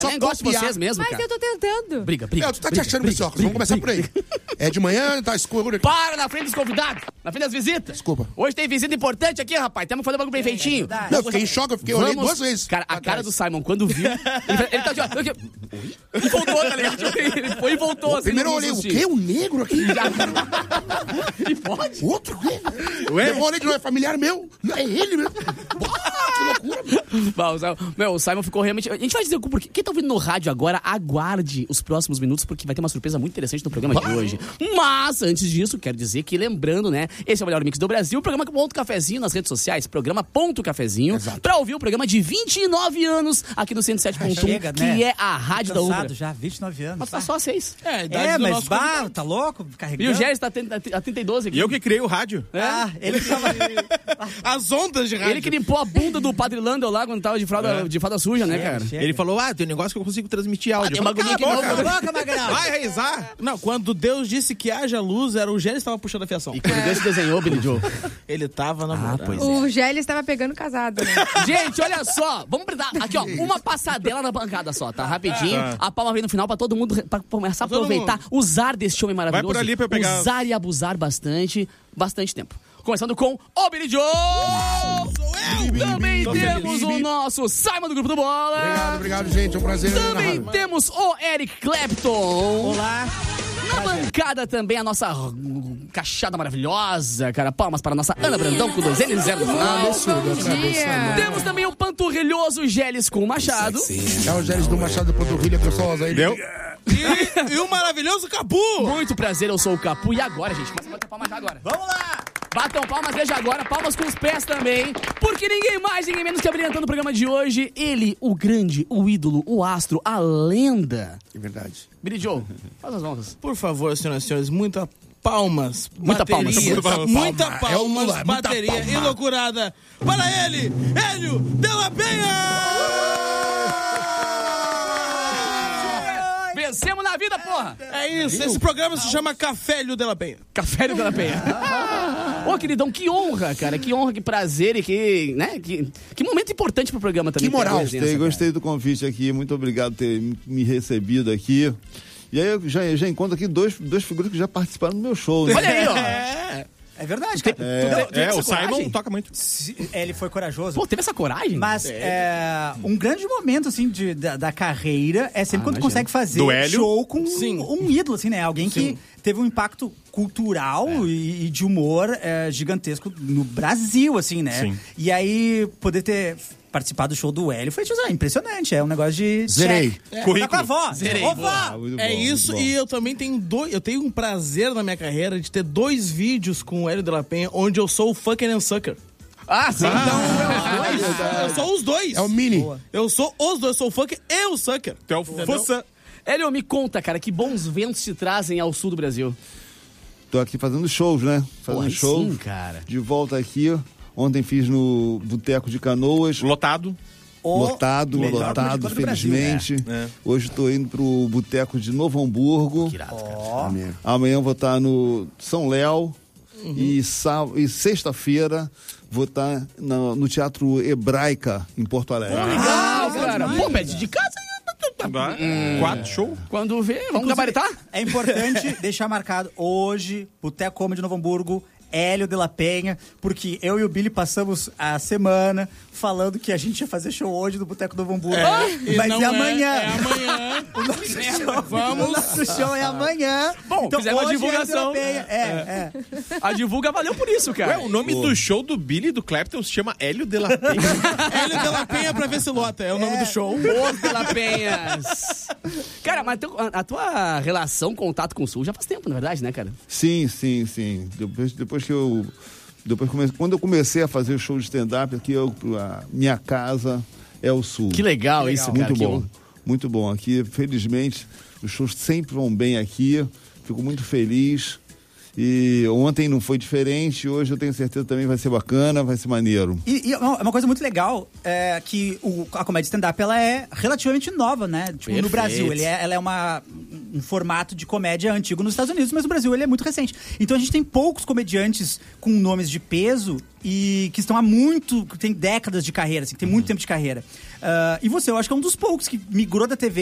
Eu nem gosto de vocês mesmo, cara. Mas eu tô tentando. Briga. Tu tá te achando com esse óculos, vamos começar por aí. É de manhã, tá escuro aqui. Para na frente dos convidados, na frente das visitas. Desculpa. Hoje tem visita importante aqui, rapaz. Temos que fazer o bagulho bem feitinho. Não, eu fiquei em choque, eu olhei 2 vezes. Cara, a cara do Simon, quando viu, ele tá de ó. E voltou, tá ligado? Ele foi e voltou assim. Primeiro eu olhei, o quê? Um negro aqui? E pode? Outro? Eu olhei de novo, é familiar meu. Não é ele mesmo. Que loucura. Meu, o Simon ficou realmente... A gente vai dizer o porquê. Quem tá ouvindo no rádio agora, aguarde os próximos minutos, porque vai ter uma surpresa muito interessante no programa de hoje. Mas, antes disso, quero dizer que, lembrando, né, esse é o melhor mix do Brasil, o programa Ponto Cafezinho nas redes sociais, programa Ponto Cafezinho, pra ouvir o programa de 29 anos aqui no 107.1, que né? é a rádio da Ubra. Já, 29 anos. Mas tá só 6. Mas tá louco? Carregando. E o Gélis tá a 32 aqui. E eu que criei o rádio. Ele tava... As ondas de rádio. Ele que limpou a bunda do Padre Landel lá quando tava de fralda suja, né, cara? Ele falou, tem um negócio que eu consigo transmitir áudio. Tem um bagulho aqui não. Vai rezar. Não, quando Deus disse que haja luz, era o Gélis que estava puxando a fiação. E quando Deus se desenhou, Billy Joe? Ele tava namorando. Pois O Gélis estava pegando casado, né? Gente, olha só. Vamos dar aqui, ó, uma passadela na bancada só, tá? Rapidinho. A palma vem no final pra todo mundo, pra começar a aproveitar, usar desse homem maravilhoso. Vai por ali pra eu pegar. Usar e abusar bastante tempo. Começando com o Billy Joe! Também temos o nosso Simon do Grupo do Bola. Obrigado, gente. É um prazer. Também temos o Eric Clapton. Olá. Na bancada também a nossa cachada maravilhosa, cara. Palmas para a nossa Ana Brandão com 2 L's 0 no final. Temos também o panturrilhoso Gélis com o Machado. É o Gélis do Machado Panturrilha, pessoal. Aí. Deu? E o maravilhoso Capu. Muito prazer, eu sou o Capu. E agora, gente? Começa a bater palmas já agora. Vamos lá. Batam palmas desde agora, palmas com os pés também, porque ninguém mais, ninguém menos que abrilhantando o programa de hoje, ele, o grande, o ídolo, o astro, a lenda. É verdade. Billy Joe, faz as honras. Por favor, senhoras e senhores, muita palmas, Muita bateria, muita palmas, É o Lula, muita bateria palma. enloucurada para ele, Hélio de la Penha! Vencemos na vida, porra! É isso, esse programa se chama Café Hélio de la Penha. Café de la Penha. Ô, queridão, que honra, cara, que honra, que prazer e que, né, que momento importante pro programa também. Que moral. Gostei do convite aqui, muito obrigado por ter me recebido aqui. E aí eu já encontro aqui dois figuras que já participaram do meu show, né? Olha aí, ó. É verdade, cara. O Simon toca muito. Ele foi corajoso. Pô, teve essa coragem? Mas um grande momento, assim, da carreira é sempre quando tu consegue fazer Do Hélio? show com um ídolo, assim, né? Alguém que teve um impacto cultural e de humor gigantesco no Brasil, assim, né? Sim. E aí, poder ter participado do show do Hélio foi impressionante. É um negócio de... Zerei. Currículo. Tá com a avó. Zerei. Ô, vó! É isso, e eu também tenho eu tenho um prazer na minha carreira de ter 2 vídeos com o Hélio de la Penha, onde eu sou o Fucking and Sucker. Ah, sim. Então, eu sou os dois. É o Mini. Eu sou os dois, eu sou o Fucker e o Sucker. Tu é o Fussa. Hélio, me conta, cara, que bons ventos te trazem ao sul do Brasil. Tô aqui fazendo shows, né? Fazendo show. Sim, cara. De volta aqui. Ontem fiz no Boteco de Canoas. Lotado. Lotado, felizmente. Hoje estou indo pro Boteco de Novo Hamburgo. Que irado, cara. Amanhã vou estar no São Léo. E sexta-feira vou estar no Teatro Hebraica, em Porto Alegre. Legal, cara. Pô, pede de casa. 4 show. Quando vê, vamos gabaritar? É importante deixar marcado hoje, Boteco Comedy Novo Hamburgo, Hélio de la Penha, porque eu e o Billy passamos a semana falando que a gente ia fazer show hoje no Boteco Novo Hamburgo. Mas é amanhã. É amanhã. O nosso show é amanhã. Bom, então, fizemos a hoje divulgação. Hélio de la Penha. A divulga valeu por isso, cara. Ué, o nome do show do Billy e do Clapton se chama Hélio de la Penha. Hélio de la Penha pra ver se lota, é o nome do show. Os de la Penhas. Cara, mas a tua relação, contato com o sul já faz tempo, na verdade, né, cara? Sim. Quando eu comecei a fazer show de stand-up aqui, a minha casa é o sul. Que legal isso, cara. Muito bom. Muito bom. Aqui, felizmente, os shows sempre vão bem aqui. Fico muito feliz. E ontem não foi diferente, hoje eu tenho certeza também vai ser bacana, vai ser maneiro. E é uma coisa muito legal, que a comédia stand-up, ela é relativamente nova, né? Tipo, no Brasil, ela é uma um formato de comédia antigo nos Estados Unidos, mas no Brasil ele é muito recente. Então a gente tem poucos comediantes com nomes de peso e que estão que tem décadas de carreira, assim, que tem muito tempo de carreira. E você, eu acho que é um dos poucos que migrou da TV